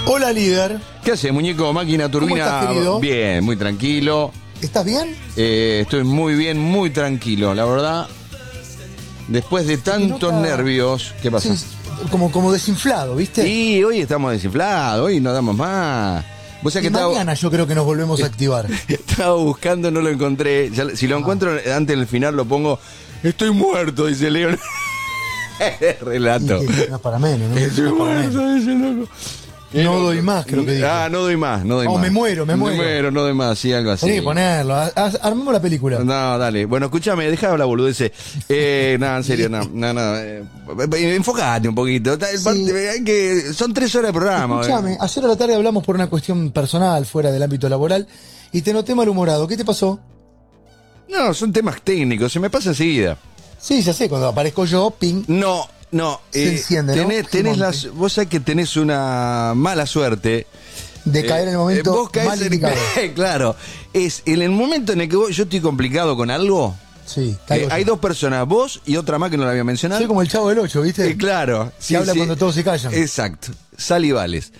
Hola, líder. ¿Qué hace, muñeco? Máquina turbina. ¿Cómo estás, querido? Bien, muy tranquilo. ¿Estás bien? Estoy muy bien, muy tranquilo, la verdad. Después de tantos nervios, ¿qué pasa? Sí, como desinflado, ¿viste? Sí, hoy estamos desinflados, hoy no damos más. Vos sabés Y que mañana yo creo que nos volvemos a activar. estaba buscando, no lo encontré. Si lo encuentro antes del final lo pongo. Estoy muerto, dice León. Relato. No es para menos, ¿no? Estoy No es para menos. muerto, dice loco. No doy más, creo que dijo. No doy más, no doy más. me muero. Me muero, no doy más, sí, algo así. Tenés que ponerlo. Armemos la película. No, dale. Bueno, escúchame, deja de hablar, boludeces. No, en serio, no. Enfocate un poquito. Son 3 horas de programa. Escuchame, ayer a la tarde hablamos por una cuestión personal, fuera del ámbito laboral, y te noté malhumorado. ¿Qué te pasó? No, son temas técnicos, se me pasa enseguida. Sí, ya sé, cuando aparezco yo, ping. No. Se enciende, ¿no? Tenés vos sabés que tenés una mala suerte. De caer en el momento vos caes mal indicado. Claro, es en el momento en el que yo estoy complicado con algo. Sí, caigo yo. Hay 2 personas, vos y otra más que no la voy a mencionar. Soy como el Chavo del 8, ¿viste? Claro. Se habla cuando todos se callan. Exacto. Salivales.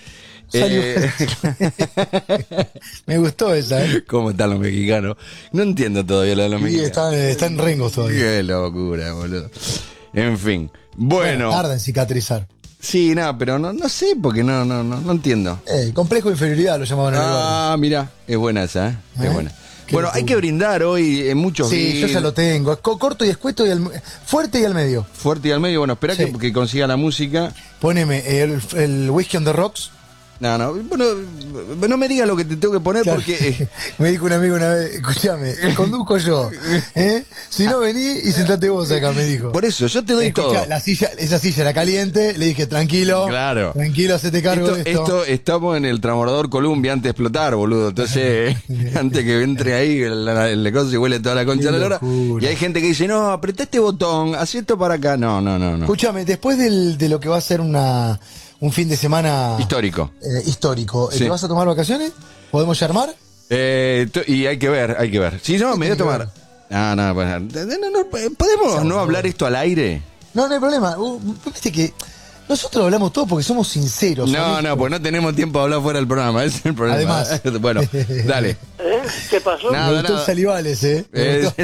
Me gustó esa, ¿eh? ¿Cómo están los mexicanos? No entiendo todavía lo de los Sí, mexicanos. está en rengos todavía. Qué locura, boludo. En fin. Bueno. Tarda en cicatrizar. Sí, pero no sé, porque no entiendo. Complejo de inferioridad lo llamaban en el barrio. Ah, mira, es buena esa, ¿eh? Es buena. Bueno, hay que brindar hoy en muchos Sí, yo ya lo tengo. Corto y escueto y fuerte y al medio. Fuerte y al medio. Bueno, espera Sí. que consiga la música. Poneme el Whiskey on the Rocks. No, bueno, no me digas lo que te tengo que poner Claro. porque... Me dijo un amigo una vez, escúchame, conduzco yo. Si no vení y sentate vos acá, me dijo. Por eso, yo te doy todo. Esa silla era caliente, le dije, tranquilo. Claro. Tranquilo, hacete cargo de esto. Estamos en el transbordador Columbia antes de explotar, boludo. Entonces, antes que entre ahí, el cosa se huele toda la concha Qué de la lora. locura. Y hay gente que dice, no, apretá este botón, haz esto para acá. No. Escúchame, después de lo que va a ser un fin de semana Histórico. Histórico, Sí. ¿te vas a tomar vacaciones? ¿Podemos llamar? Y hay que ver. Si no, me voy a tomar. Bueno, ¿podemos no hablar esto al aire? No hay problema. Viste que nosotros hablamos todo porque somos sinceros. No, pues no tenemos tiempo de hablar fuera del programa, ese es el problema. Además. Bueno, dale. ¿Qué pasó? Nada. Me gustó el Salivales, ¿eh? Me gustó.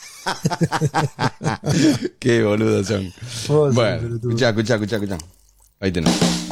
Qué boludos son. Vos sos Bueno, un pelotudo. escuchá. Ahí tenés.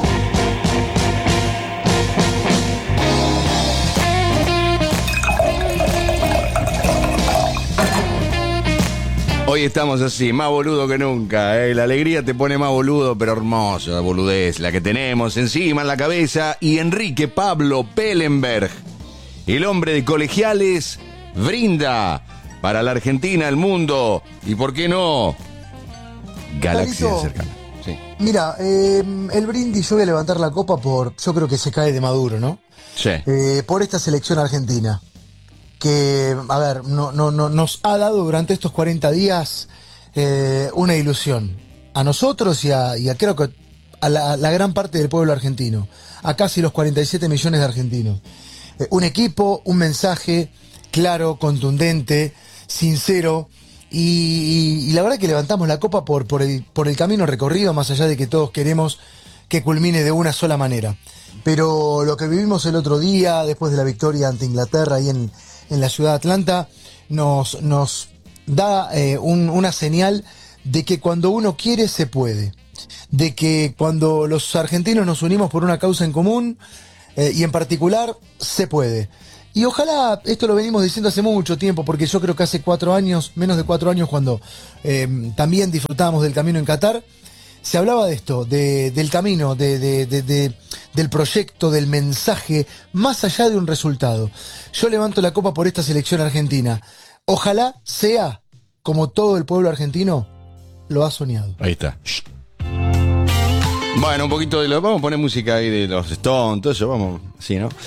Hoy estamos así, más boludo que nunca, ¿eh? La alegría te pone más boludo, pero hermoso, la boludez, la que tenemos encima en la cabeza. Y Enrique Pablo Pellenberg, el hombre de Colegiales, brinda para la Argentina, el mundo, y por qué no, galaxia Carlito, cercana. Sí. Mira, el brindis, yo voy a levantar la copa yo creo que se cae de Maduro, ¿no? Sí. Por esta selección argentina, que, a ver, nos ha dado durante estos 40 días una ilusión. A nosotros y a creo que a la gran parte del pueblo argentino, a casi los 47 millones de argentinos. Un equipo, un mensaje claro, contundente, sincero, y la verdad que levantamos la copa por el camino recorrido, más allá de que todos queremos que culmine de una sola manera. Pero lo que vivimos el otro día, después de la victoria ante Inglaterra ahí en la ciudad de Atlanta, nos da una señal de que cuando uno quiere se puede, de que cuando los argentinos nos unimos por una causa en común, y en particular, se puede. Y ojalá, esto lo venimos diciendo hace mucho tiempo, porque yo creo que hace 4 años, menos de 4 años, cuando también disfrutábamos del camino en Qatar, se hablaba de esto, del camino, del proyecto, del mensaje, más allá de un resultado. Yo levanto la copa por esta selección argentina. Ojalá sea como todo el pueblo argentino lo ha soñado. Ahí está. Bueno, un poquito vamos a poner música ahí de los Stones, todo eso, vamos, sí, ¿no?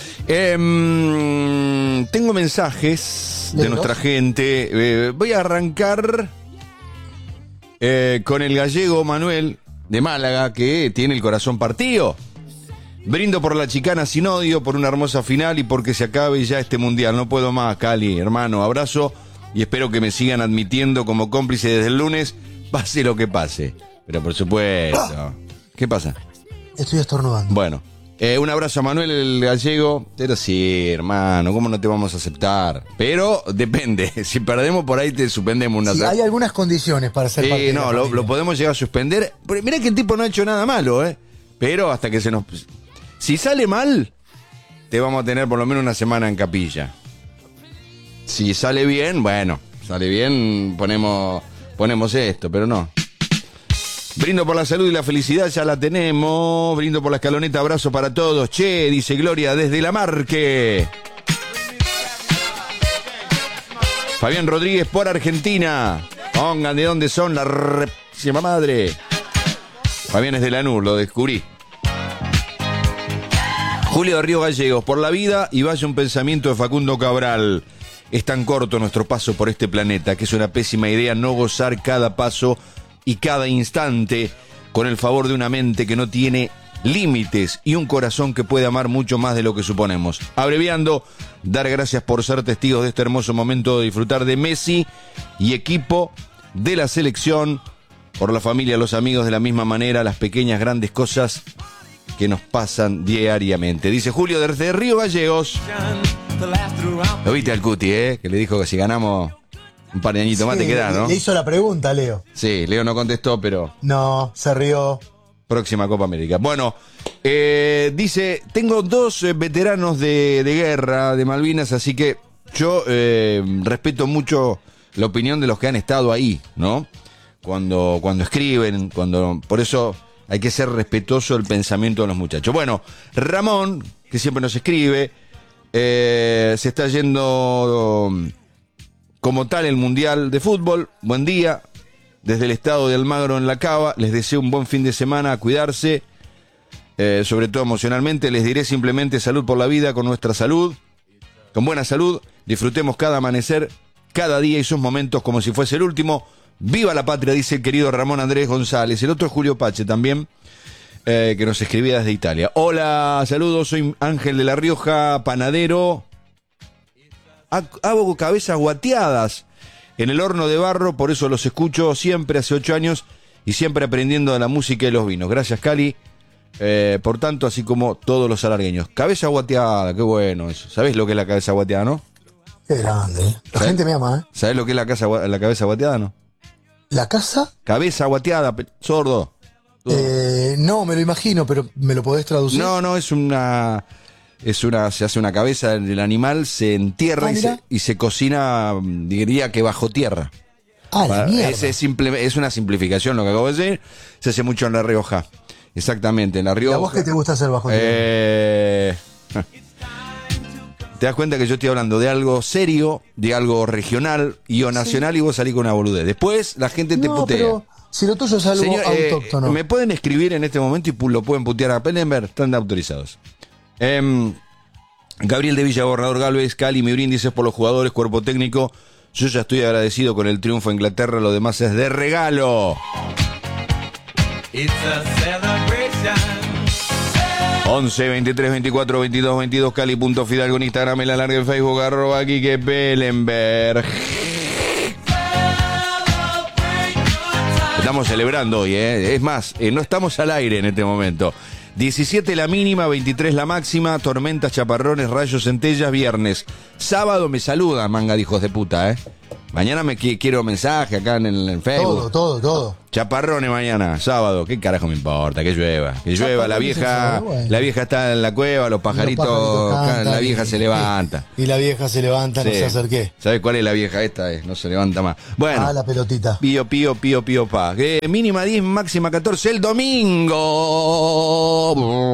Tengo mensajes de nuestra gente. Voy a arrancar con el gallego Manuel de Málaga, que tiene el corazón partido. Brindo por la chicana sin odio, por una hermosa final y porque se acabe ya este mundial. No puedo más, Cali, hermano, abrazo y espero que me sigan admitiendo como cómplice desde el lunes, pase lo que pase. Pero por supuesto. ¿Qué pasa? Estoy estornudando. Bueno, Un abrazo a Manuel el Gallego. Pero sí, hermano, ¿cómo no te vamos a aceptar? Pero depende. Si perdemos por ahí te suspendemos una. Sí, hay algunas condiciones para ser parte de la no, familia. lo podemos llegar a suspender. Mirá que el tipo no ha hecho nada malo, ¿eh? Pero hasta que se nos... Si sale mal, te vamos a tener por lo menos una semana en capilla. Si sale bien, bueno, sale bien, ponemos esto, pero no. Brindo por la salud y la felicidad, ya la tenemos. Brindo por la escaloneta, abrazo para todos. Che, dice Gloria desde La Marque. Fabián Rodríguez por Argentina. Pongan de dónde son la repísima madre. Fabián es de Lanús, lo descubrí. Julio de Río Gallegos, por la vida y vaya un pensamiento de Facundo Cabral. Es tan corto nuestro paso por este planeta que es una pésima idea no gozar cada paso y cada instante con el favor de una mente que no tiene límites y un corazón que puede amar mucho más de lo que suponemos. Abreviando, dar gracias por ser testigos de este hermoso momento de disfrutar de Messi y equipo de la selección, por la familia, los amigos de la misma manera, las pequeñas grandes cosas que nos pasan diariamente. Dice Julio desde Río Gallegos. Lo viste al Cuti, que le dijo que si ganamos un par de añitos más te queda, ¿no? Le hizo la pregunta, Leo. Sí, Leo no contestó, pero... No, se rió. Próxima Copa América. Bueno, dice, tengo 2 veteranos de guerra, de Malvinas, así que yo respeto mucho la opinión de los que han estado ahí, ¿no? Cuando escriben, por eso hay que ser respetuoso del pensamiento de los muchachos. Bueno, Ramón, que siempre nos escribe, se está yendo como tal el Mundial de Fútbol. Buen día. Desde el estado de Almagro en La Cava, les deseo un buen fin de semana, a cuidarse, sobre todo emocionalmente. Les diré simplemente salud por la vida, con nuestra salud, con buena salud. Disfrutemos cada amanecer, cada día y sus momentos como si fuese el último. ¡Viva la patria!, dice el querido Ramón Andrés González. El otro es Julio Pache también, que nos escribía desde Italia. Hola, saludos, soy Ángel de La Rioja, panadero. Hago cabezas guateadas en el horno de barro, por eso los escucho siempre, hace 8 años, y siempre aprendiendo de la música y los vinos. Gracias, Cali, por tanto, así como todos los alargueños. Cabeza guateada, qué bueno eso. ¿Sabés lo que es la cabeza guateada, no? Qué grande, La gente me ama, ¿Sabés lo que es la cabeza guateada, no? ¿La casa? Cabeza guateada, sordo. No, me lo imagino, pero ¿me lo podés traducir? No, se hace una cabeza del animal, se entierra y se cocina, diría que bajo tierra. La mierda. Es una simplificación lo que acabo de decir. Se hace mucho en La Rioja. Exactamente, en La Rioja. ¿Y a vos qué te gusta hacer bajo tierra? Te das cuenta que yo estoy hablando de algo serio, de algo regional y o nacional, y vos salís con una boludez. Después la gente te putea. Pero si lo tuyo es algo autóctono. Me pueden escribir en este momento y lo pueden putear a Pellenberg, están autorizados. Gabriel de Villa, Borrador Galvez, Cali, mi brindis por los jugadores, cuerpo técnico. Yo ya estoy agradecido con el triunfo de Inglaterra, lo demás es de regalo. It's a celebration. 11 23 24 22 22 Cali.Fidalgo en Instagram, en la larga en Facebook, @Quique Pellenberg. Estamos celebrando hoy, es más, no estamos al aire en este momento. 17 la mínima, 23 la máxima, tormentas, chaparrones, rayos, centellas, viernes. Sábado me saludan, manga de hijos de puta, Mañana quiero mensaje acá en Facebook. Todo. Chaparrones mañana, sábado, ¿qué carajo me importa? Que llueva, la vieja está en la cueva, los pajaritos cantan, la vieja se levanta. Y la vieja se levanta, sí. No se acerque. ¿Sabes cuál es la vieja esta? No se levanta más. Bueno. La pelotita. Pío, pa. Mínima 10, máxima 14 el domingo.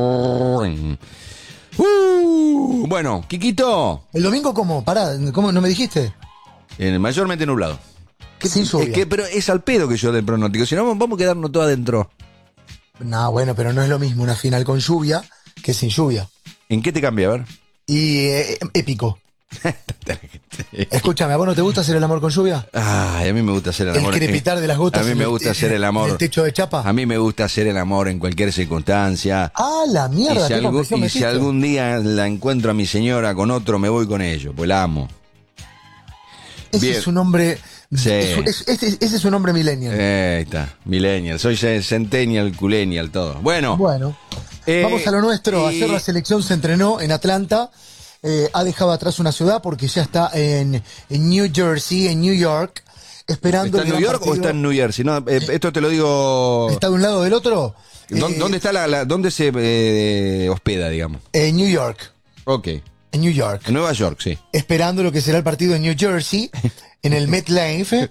Bueno, Quiquito. ¿El domingo cómo? ¿Cómo no me dijiste? Mayormente nublado. Sin lluvia. Pero es al pedo que yo del pronóstico. Si no, vamos a quedarnos todos adentro. No, bueno, pero no es lo mismo una final con lluvia que sin lluvia. ¿En qué te cambia? A ver. Y épico. Escúchame, ¿a vos no te gusta hacer el amor con lluvia? Ay, a mí me gusta hacer el amor. El crepitar de las gotas. A mí me gusta hacer el amor. ¿En el techo de chapa? A mí me gusta hacer el amor en cualquier circunstancia. La mierda. Y si algún día la encuentro a mi señora con otro, me voy con ellos, pues la amo. Ese es un hombre. Sí. Ese es un hombre millennial. Ahí está, millennial. Soy centennial, culenial, todo. Bueno. Vamos a lo nuestro. Ayer la selección se entrenó en Atlanta. Ha dejado atrás una ciudad porque ya está en New Jersey, en New York, esperando. ¿Está en New York o está en New Jersey? No, esto te lo digo. ¿Está de un lado o del otro? ¿Dónde está dónde se hospeda, digamos? En New York. Ok. En New York. En Nueva York, sí. Esperando lo que será el partido en New Jersey, en el MetLife.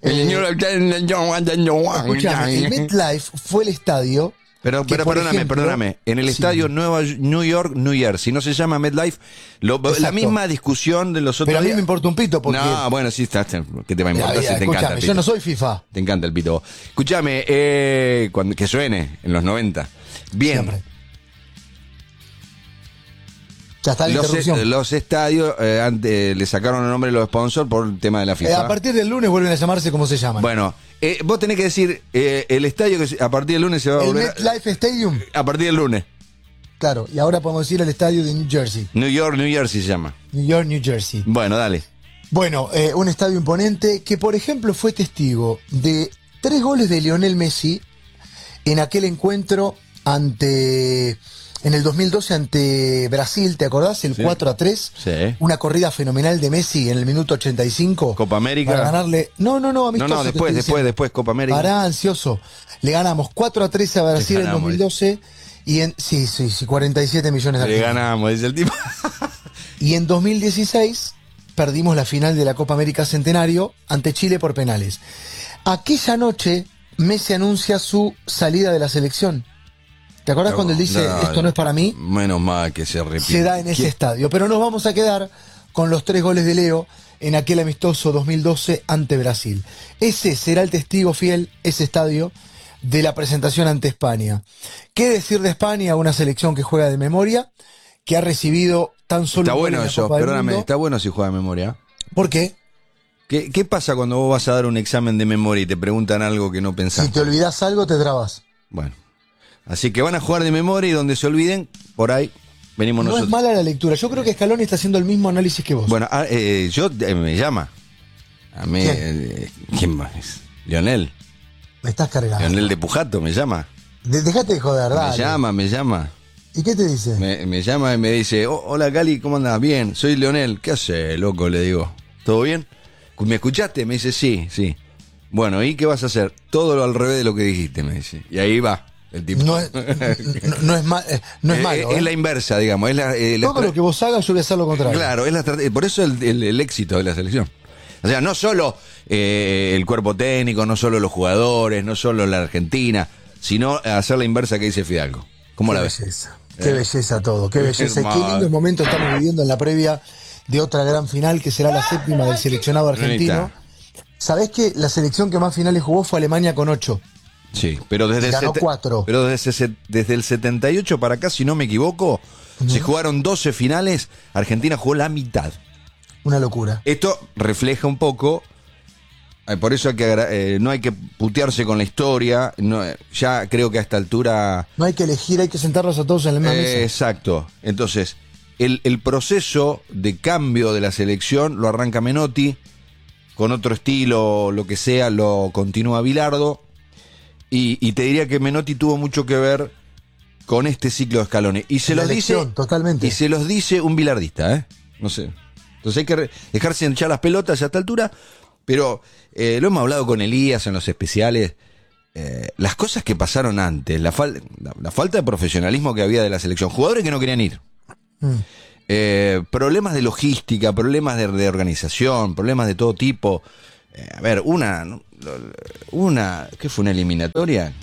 Escuchame, el MetLife fue el estadio. Pero perdóname. En el estadio New York, New Jersey. No se llama MetLife. La misma discusión de los otros. Pero a mí días. me importa un pito porque. No, bueno, sí, ¿qué te va a importar? Si te encanta el pito. Yo no soy FIFA. Te encanta el pito. Escúchame, que suene en los 90. Bien. Siempre. Ya está la interrupción. Los estadios antes le sacaron el nombre de los sponsors por el tema de la FIFA. A partir del lunes vuelven a llamarse como se llaman. Bueno, vos tenés que decir el estadio que a partir del lunes se va a volver. El MetLife Stadium. A partir del lunes. Claro, y ahora podemos decir el estadio de New Jersey. New York, New Jersey se llama. New York, New Jersey. Bueno, dale. Bueno, un estadio imponente que, por ejemplo, fue testigo de 3 goles de Lionel Messi en aquel encuentro en el 2012 ante Brasil, ¿te acordás? El 4-3. Sí. Una corrida fenomenal de Messi en el minuto 85. Copa América. Para ganarle. No, amistoso. No, después Copa América. Pará, ansioso. Le ganamos 4-3 a Brasil en 2012. Y sí, 47 millones de argentinos. Le ganamos, dice el tipo. Y en 2016 perdimos la final de la Copa América Centenario ante Chile por penales. Aquella noche Messi anuncia su salida de la selección. ¿Te acordás cuando él dice, esto no es para mí? Menos mal que se repite. Se da en ese estadio. Pero nos vamos a quedar con los 3 goles de Leo en aquel amistoso 2012 ante Brasil. Ese será el testigo fiel, ese estadio, de la presentación ante España. ¿Qué decir de España? Una selección que juega de memoria, que ha recibido tan solo... Está bueno eso, perdóname, está bueno si juega de memoria. ¿Por qué? ¿Qué pasa cuando vos vas a dar un examen de memoria y te preguntan algo que no pensás? Si te olvidás algo, te trabas. Bueno. Así que van a jugar de memoria y donde se olviden, por ahí venimos nosotros. No es mala la lectura. Yo creo que Scaloni está haciendo el mismo análisis que vos. Bueno, me llama. A mí, ¿quién más es? Lionel. Me estás cargando. Lionel de Pujato me llama. Dejate de joder, dale. Me llama. ¿Y qué te dice? Me llama y me dice, hola Cali, ¿cómo andás? Bien, soy Lionel. ¿Qué haces, loco? Le digo. ¿Todo bien? ¿Me escuchaste? Me dice, sí. Bueno, ¿y qué vas a hacer? Todo lo al revés de lo que dijiste, me dice. Y ahí va. El tipo. No es malo. Es la inversa, digamos. Todo lo que vos hagas, yo voy a hacer lo contrario. Claro, por eso el éxito de la selección. O sea, no solo el cuerpo técnico, no solo los jugadores, no solo la Argentina, sino hacer la inversa que dice Fidalgo. ¿Cómo la ves? Belleza. Qué belleza todo, qué belleza. Qué lindo momento estamos viviendo en la previa de otra gran final que será la 7ª del seleccionado argentino. ¿Sabés que la selección que más finales jugó fue Alemania con 8? Sí, pero desde el 78 para acá, si no me equivoco, se jugaron 12 finales, Argentina jugó la mitad. Una locura. Esto refleja un poco, por eso no hay que putearse con la historia, ya creo que a esta altura... No hay que elegir, hay que sentarlos a todos en la misma mesa. Exacto, entonces, el proceso de cambio de la selección lo arranca Menotti, con otro estilo, lo que sea, lo continúa Bilardo. Y te diría que Menotti tuvo mucho que ver con este ciclo de Scaloni. Y se los dice. Totalmente. Y se los dice un bilardista, ¿eh? No sé. Entonces hay que dejarse hinchar las pelotas a esta altura. Pero lo hemos hablado con Elías en los especiales. Las cosas que pasaron antes, la falta de profesionalismo que había de la selección. Jugadores que no querían ir. Problemas de logística, problemas de organización, problemas de todo tipo. A ver, ¿qué fue? ¿Una eliminatoria?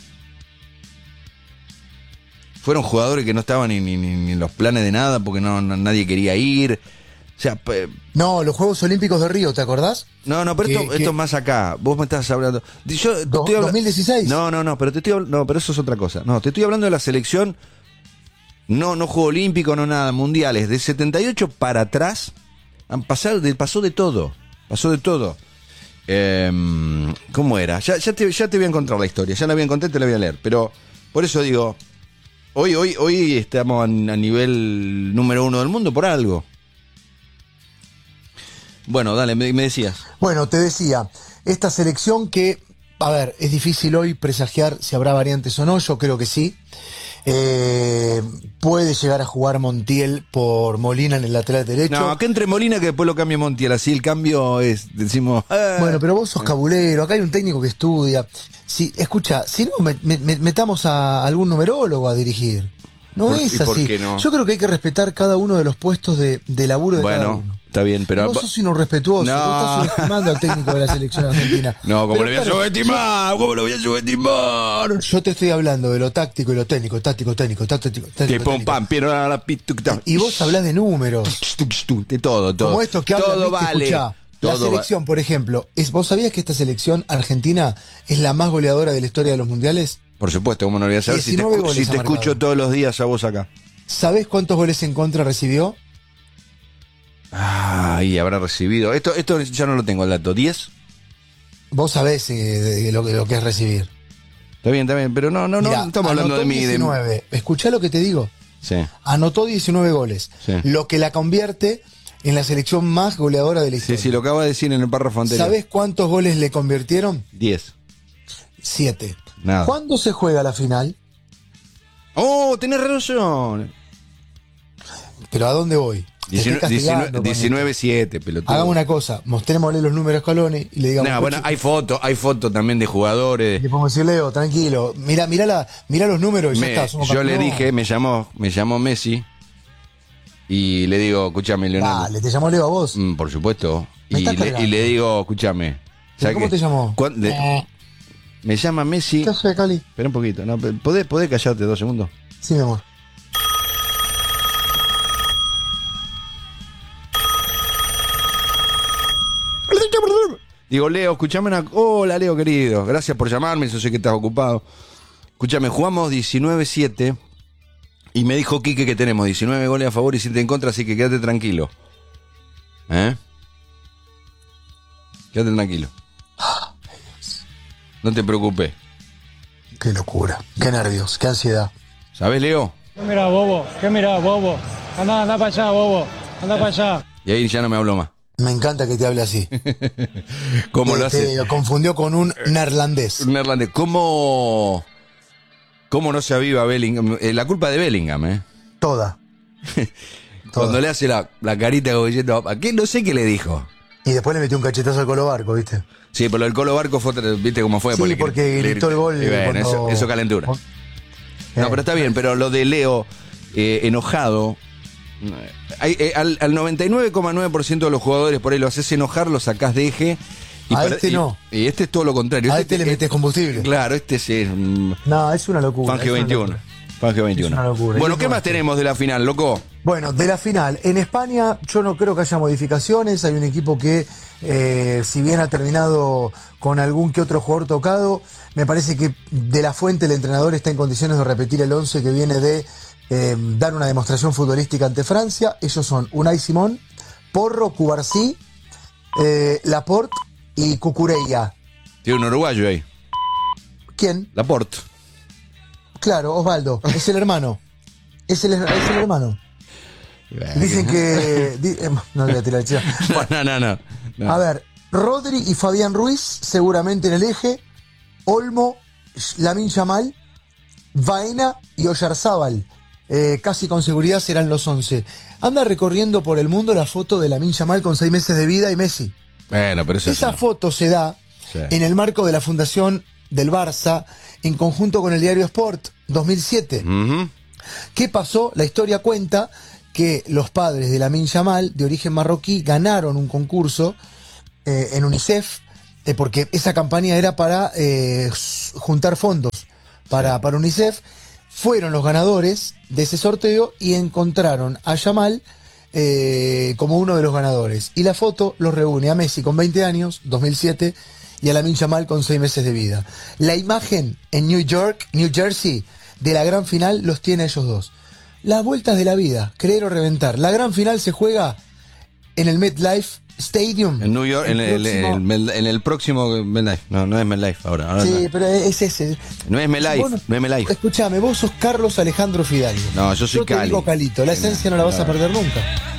Fueron jugadores que no estaban ni en los planes de nada porque nadie quería ir. O sea, no, los Juegos Olímpicos de Río, ¿te acordás? No, pero esto es más acá. Vos me estás hablando. Yo, 2016. No, pero eso es otra cosa. No, te estoy hablando de la selección. No Juego Olímpico, no nada, mundiales. De 78 para atrás pasó de todo. Pasó de todo. ¿Cómo era? Ya te voy a encontrar la historia, ya la voy a encontrar y te la voy a leer, pero por eso digo, hoy estamos a nivel número 1 del mundo por algo. Bueno, dale, me decías. Bueno, te decía, esta selección que, a ver, es difícil hoy presagiar si habrá variantes o no, yo creo que sí. Puede llegar a jugar Montiel por Molina en el lateral derecho. No, que entre Molina que después lo cambie Montiel. Así el cambio es, decimos... Bueno, pero vos sos cabulero, acá hay un técnico que estudia. Si, escucha, si no, metamos a algún numerólogo a dirigir. No es por así. qué no? Yo creo que hay que respetar cada uno de los puestos de laburo de cada uno. Está bien, pero... Vos sos irrespetuoso, No. vos estás subestimando al técnico de la selección argentina. No, ¿cómo Pero le voy a claro, subestimar? ¿Cómo lo voy a subestimar? yo te estoy hablando de lo táctico y lo técnico, táctico. Que pom pam, pero a la pitucta. Y vos hablás de números. De todo. Como esto que hablan, todo ¿viste? vale. Escuchá, la Todo selección, por ejemplo, ¿vos sabías que esta selección argentina es la más goleadora de la historia de los mundiales? Por supuesto, ¿cómo no lo voy a saber si te 19 goles ha escucho marcado. todos los días a vos acá? ¿Sabés cuántos goles en contra recibió? Ay, habrá recibido. Esto ya no lo tengo el dato. ¿10? Vos sabés de lo que es recibir. Está bien, pero no Mirá, estamos hablando anotó de mí. 19. Escuchá lo que te digo. Sí. Anotó 19 goles. Sí. Lo que la convierte en la selección más goleadora de la historia. Sí, lo acabo de decir en el párrafo anterior. ¿Sabés cuántos goles le convirtieron? 10. 7. Nada. ¿Cuándo se juega la final? Oh, tenés razón. ¿Pero a dónde voy? Te estoy castigando con esto. 19-7, pelotudo. Hagamos una cosa, mostrémosle los números a Scaloni y le digamos... No, bueno, hay fotos también de jugadores. Le podemos decir, Leo, tranquilo, mirá los números y ya está. somos Yo le campeones. dije, me llamó Messi y le digo, escúchame, Leonardo. Dale, te llamó Leo a vos. Por supuesto. Me Y estás le cargando. digo, escúchame. ¿sabes ¿Cómo qué? te llamó? Me llama Messi. ¿Qué haces, Cali? Espera un poquito. No, ¿podés callarte 2 segundos? Sí, mi amor. Digo, Leo, escuchame una... Hola, Leo, querido. Gracias por llamarme, yo sé que estás ocupado. Escúchame, jugamos 19-7 y me dijo Quique que tenemos 19 goles a favor y 7 en contra, así que quédate tranquilo. Quédate tranquilo. No te preocupes. Qué locura, qué nervios, qué ansiedad. ¿Sabés, Leo? ¿Qué mirá, bobo? ¿Qué mirá, bobo? Anda para allá, bobo. Anda para allá. Y ahí ya no me habló más. Me encanta que te hable así. ¿Cómo lo hace? Te confundió con un neerlandés. Un neerlandés. ¿Cómo no se aviva Bellingham? La culpa de Bellingham, ¿eh? Toda. Cuando le hace la carita como diciendo, ¿a qué? No sé qué le dijo. Y después le metió un cachetazo al Colo Barco, ¿viste? Sí, pero el Colo Barco fue, ¿viste cómo fue? Sí, porque gritó el gol. Y bueno, cuando- eso calentura. No, pero está bien, pero lo de Leo enojado, al 99,9% de los jugadores por ahí lo haces enojar, lo sacás de eje. A este no. Y este es todo lo contrario. A este le metes combustible. Claro, este es No, es una locura. Fangio es una 21. locura. Fangio 21. Es una locura. Bueno, Es ¿qué una más locura. tenemos de la final, loco? Bueno, de la final. En España yo no creo que haya modificaciones. Hay un equipo que, si bien ha terminado con algún que otro jugador tocado, me parece que De La Fuente, el entrenador, está en condiciones de repetir el 11 que viene de dar una demostración futbolística ante Francia. Ellos son Unai Simón, Porro, Cubarsí, Laporte y Cucurella. Tiene un uruguayo ahí. ¿Quién? Laporte. Claro, Osvaldo. Es el hermano. Es el hermano. Dicen que... no voy a tirar el chivo. No. A ver, Rodri y Fabián Ruiz seguramente en el eje, Olmo, Lamine Yamal, Baena y Oyarzábal. Casi con seguridad serán los 11. Anda recorriendo por el mundo la foto de Lamine Yamal con 6 meses de vida y Messi. Bueno, pero eso Esa es foto se da Sí. en el marco de la fundación del Barça en conjunto con el diario Sport 2007. Ujú. ¿Qué pasó? La historia cuenta que los padres de Lamine Yamal, de origen marroquí, ganaron un concurso en UNICEF, porque esa campaña era para juntar fondos para UNICEF. Fueron los ganadores de ese sorteo y encontraron a Yamal como uno de los ganadores. Y la foto los reúne a Messi con 20 años, 2007, y a Lamine Yamal con 6 meses de vida. La imagen en New Jersey, de la gran final los tiene a ellos dos. Las vueltas de la vida, creer o reventar. La gran final se juega en el MetLife Stadium. En New York, en el próximo MetLife. No es MetLife ahora. Sí, no. pero es ese. No es MetLife, Bueno, no es MetLife. Escuchame, vos sos Carlos Alejandro Fidalgo. No, yo soy Yo te Cali. digo Calito, la esencia no la vas a perder nunca.